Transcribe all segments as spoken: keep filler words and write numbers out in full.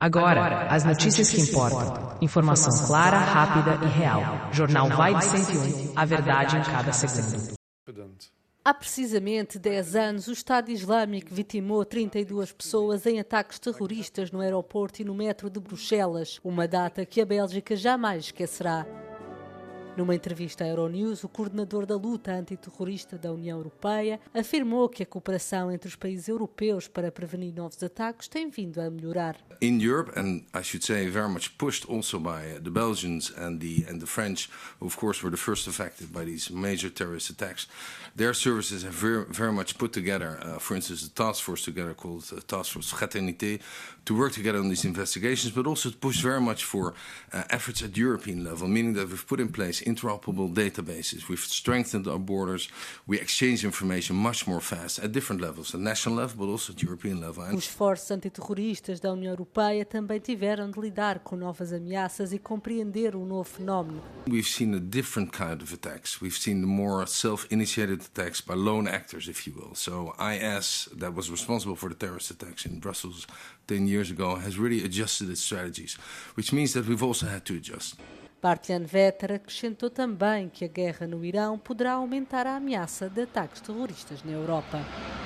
Agora, as notícias que importam. Informação clara, rápida e real. Jornal Vai de cento e um, a verdade em cada segundo. Há precisamente dez anos, o Estado Islâmico vitimou trinta e duas pessoas em ataques terroristas no aeroporto e no metro de Bruxelas, uma data que a Bélgica jamais esquecerá. Numa entrevista à Euronews, o coordenador da luta antiterrorista da União Europeia afirmou que a cooperação entre os países europeus para prevenir novos ataques tem vindo a melhorar. In Europe, and I should say very much pushed also by the Belgians and the and the French, who of course were the first affected by these major terrorist attacks, their services have very, very much put together, uh, for instance, a task force together called uh, Task Force Fraternité, to work together on these investigations, but also to push very much for uh, efforts at European level, meaning that we've put in place interoperable databases, we've strengthened our borders, we exchange information much more fast at different levels, at national level, but also at European level. Os esforços antiterroristas da União Europeia também tiveram de lidar com novas ameaças e compreender um novo fenómeno. We've seen a different kind of attacks. We've seen the more self-initiated attacks by lone actors, if you will. So I S, that was responsible for the terrorist attacks in Brussels ten years ago, has really adjusted its strategies, which means that we've also had to adjust. Bart-Jan Vetter acrescentou também que a guerra no Irão poderá aumentar a ameaça de ataques terroristas na Europa.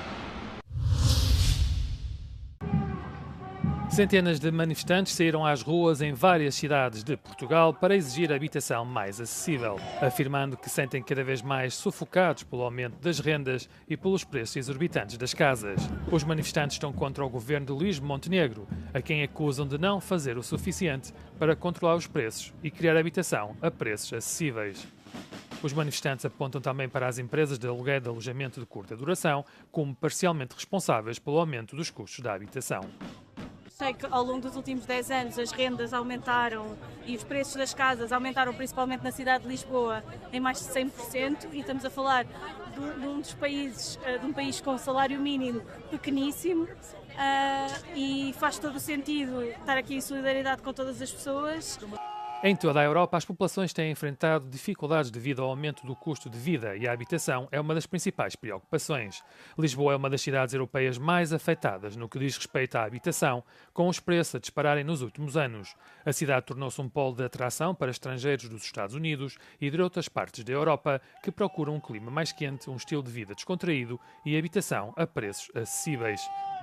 Centenas de manifestantes saíram às ruas em várias cidades de Portugal para exigir habitação mais acessível, afirmando que sentem cada vez mais sufocados pelo aumento das rendas e pelos preços exorbitantes das casas. Os manifestantes estão contra o governo de Luís Montenegro, a quem acusam de não fazer o suficiente para controlar os preços e criar habitação a preços acessíveis. Os manifestantes apontam também para as empresas de aluguer de alojamento de curta duração como parcialmente responsáveis pelo aumento dos custos da habitação. Sei que ao longo dos últimos dez anos as rendas aumentaram e os preços das casas aumentaram principalmente na cidade de Lisboa em mais de cem por cento e estamos a falar de, de um dos países, de um país com salário mínimo pequeníssimo uh, e faz todo o sentido estar aqui em solidariedade com todas as pessoas. Em toda a Europa, as populações têm enfrentado dificuldades devido ao aumento do custo de vida e a habitação é uma das principais preocupações. Lisboa é uma das cidades europeias mais afetadas no que diz respeito à habitação, com os preços a dispararem nos últimos anos. A cidade tornou-se um polo de atração para estrangeiros dos Estados Unidos e de outras partes da Europa que procuram um clima mais quente, um estilo de vida descontraído e habitação a preços acessíveis.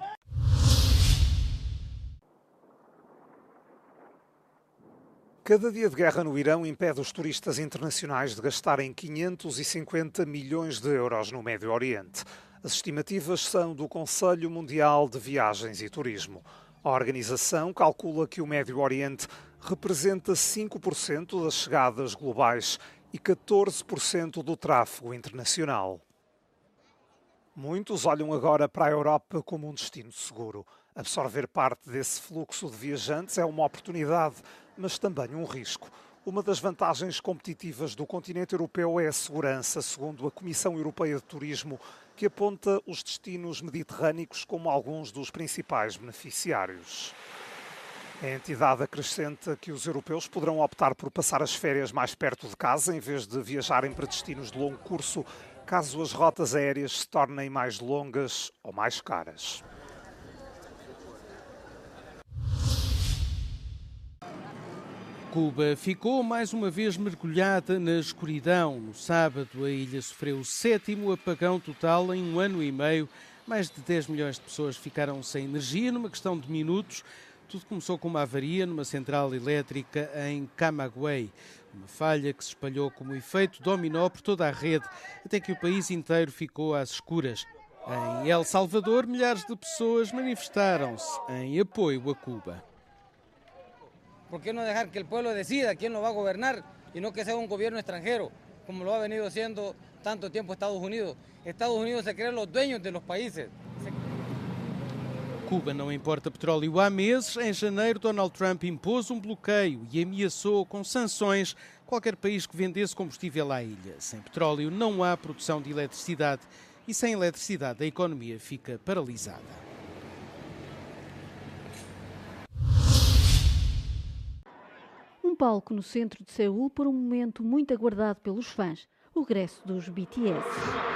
Cada dia de guerra no Irão impede os turistas internacionais de gastarem quinhentos e cinquenta milhões de euros no Médio Oriente. As estimativas são do Conselho Mundial de Viagens e Turismo. A organização calcula que o Médio Oriente representa cinco por cento das chegadas globais e catorze por cento do tráfego internacional. Muitos olham agora para a Europa como um destino seguro. Absorver parte desse fluxo de viajantes é uma oportunidade, mas também um risco. Uma das vantagens competitivas do continente europeu é a segurança, segundo a Comissão Europeia de Turismo, que aponta os destinos mediterrâneos como alguns dos principais beneficiários. A entidade acrescenta que os europeus poderão optar por passar as férias mais perto de casa, em vez de viajarem para destinos de longo curso, caso as rotas aéreas se tornem mais longas ou mais caras. Cuba ficou mais uma vez mergulhada na escuridão. No sábado, a ilha sofreu o sétimo apagão total em um ano e meio. Mais de dez milhões de pessoas ficaram sem energia numa questão de minutos. Tudo começou com uma avaria numa central elétrica em Camagüey. Uma falha que se espalhou como efeito dominó por toda a rede, até que o país inteiro ficou às escuras. Em El Salvador, milhares de pessoas manifestaram-se em apoio a Cuba. ¿Por qué no dejar que el pueblo decida quién lo va a gobernar y no que sea un gobierno extranjero, como lo ha venido haciendo tanto tiempo Estados Unidos? Estados Unidos se creen los dueños de los países. Cuba não importa petróleo há meses. Em janeiro, Donald Trump impôs um bloqueio e ameaçou com sanções qualquer país que vendesse combustível à ilha. Sem petróleo não há produção de eletricidade e sem eletricidade a economia fica paralisada. Um palco no centro de Seul por um momento muito aguardado pelos fãs, o regresso dos B T S.